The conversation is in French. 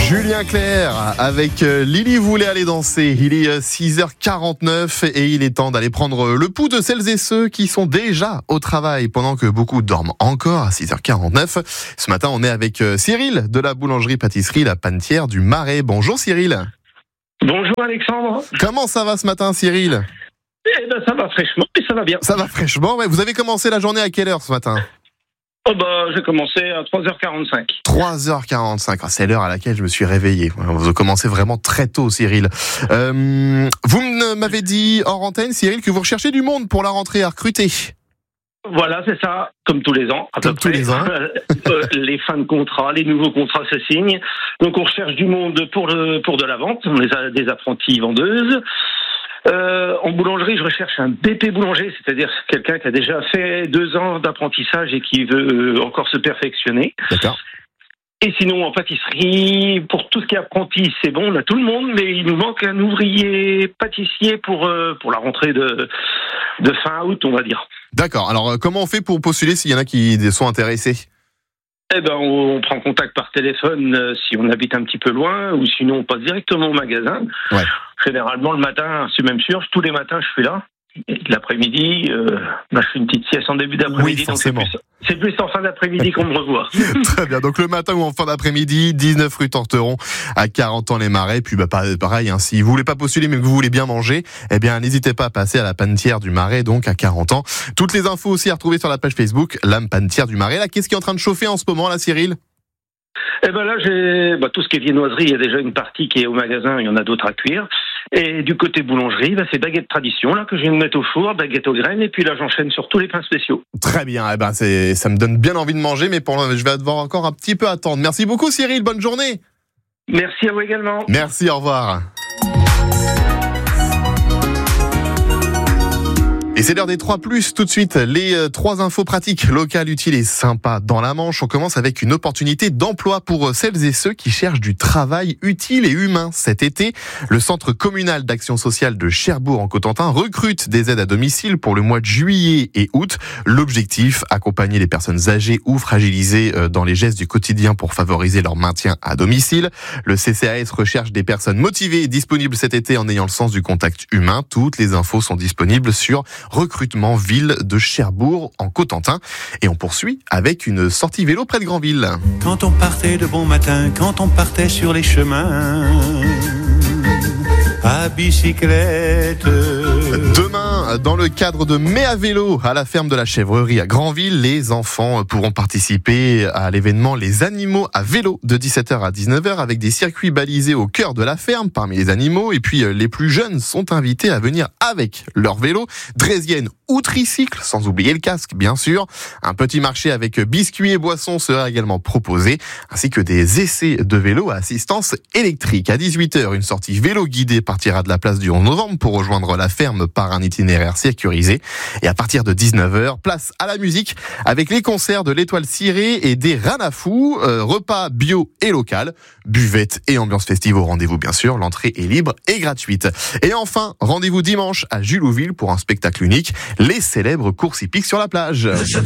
Julien Clerc avec Lily voulait aller danser. Il est 6h49 et il est temps d'aller prendre le pouls de celles et ceux qui sont déjà au travail pendant que beaucoup dorment encore à 6h49. Ce matin, on est avec Cyril de la boulangerie-pâtisserie La Panetière du Marais. Bonjour Cyril. Bonjour Alexandre. Comment ça va ce matin Cyril ? Eh ben ça va fraîchement et ça va bien. Ça va fraîchement, ouais. Vous avez commencé la journée à quelle heure ce matin ? J'ai commencé à 3h45. 3h45, c'est l'heure à laquelle je me suis réveillé. Vous commencez vraiment très tôt, Cyril. Vous m'avez dit hors antenne, Cyril, que vous recherchez du monde pour la rentrée à recruter. Voilà, c'est ça, comme tous les ans, à peu près. Tous les ans. Les fins de contrat, les nouveaux contrats se signent. Donc on recherche du monde pour de la vente. On a des apprentis vendeuses. En boulangerie, je recherche un BP boulanger, c'est-à-dire quelqu'un qui a déjà fait 2 ans d'apprentissage et qui veut encore se perfectionner. D'accord. Et sinon, en pâtisserie, pour tout ce qui est apprenti, c'est bon, on a tout le monde, mais il nous manque un ouvrier pâtissier pour la rentrée de fin août, on va dire. D'accord. Alors, comment on fait pour postuler s'il y en a qui sont intéressés ? Eh ben, on prend contact par téléphone si on habite un petit peu loin, ou sinon on passe directement au magasin. Ouais. Généralement, le matin, c'est même sûr, tous les matins, je suis là. Et l'après-midi, je fais une petite sieste en début d'après-midi. Oui, forcément. Donc c'est plus en fin d'après-midi qu'on me revoit. Très bien. Donc, le matin ou en fin d'après-midi, 19 rue Torteron, à 40 ans les Marais. Puis, pareil, hein, si vous voulez pas postuler, mais que vous voulez bien manger, eh bien, n'hésitez pas à passer à la Panetière du Marais, donc à 40 ans. Toutes les infos aussi à retrouver sur la page Facebook, la Panetière du Marais. Là, qu'est-ce qui est en train de chauffer en ce moment, là, Cyril ? Eh ben là, j'ai tout ce qui est viennoiserie, il y a déjà une partie qui est au magasin, il y en a d'autres à cuire. Et du côté boulangerie, c'est baguette tradition là que je viens de mettre au four, baguette aux graines, et puis là j'enchaîne sur tous les pains spéciaux. Très bien, ça me donne bien envie de manger, mais je vais devoir encore un petit peu attendre. Merci beaucoup Cyril, bonne journée. Merci à vous également. Merci, au revoir. Et c'est l'heure des 3+, tout de suite, les 3 infos pratiques, locales, utiles et sympas dans la Manche. On commence avec une opportunité d'emploi pour celles et ceux qui cherchent du travail utile et humain. Cet été, le Centre communal d'action sociale de Cherbourg en Cotentin recrute des aides à domicile pour le mois de juillet et août. L'objectif, accompagner les personnes âgées ou fragilisées dans les gestes du quotidien pour favoriser leur maintien à domicile. Le CCAS recherche des personnes motivées et disponibles cet été en ayant le sens du contact humain. Toutes les infos sont disponibles sur recrutement ville de Cherbourg en Cotentin. Et on poursuit avec une sortie vélo près de Granville. Quand on partait de bon matin, quand on partait sur les chemins à bicyclette. Demain, dans le cadre de Mai à vélo à la ferme de la Chèvrerie à Granville, les enfants pourront participer à l'événement Les Animaux à vélo de 17h à 19h avec des circuits balisés au cœur de la ferme parmi les animaux. Et puis les plus jeunes sont invités à venir avec leur vélo, draisienne ou tricycle, sans oublier le casque bien sûr. Un petit marché avec biscuits et boissons sera également proposé, ainsi que des essais de vélo à assistance électrique. À 18h, une sortie vélo guidée partira de la place du 11 novembre pour rejoindre la ferme par un itinéraire sécurisé. Et à partir de 19h, place à la musique avec les concerts de l'Étoile Cirée et des Ranafous, repas bio et local, buvette et ambiance festive au rendez-vous bien sûr. L'entrée est libre et gratuite. Et enfin, rendez-vous dimanche à Julouville pour un spectacle unique, les célèbres courses hippiques sur la plage.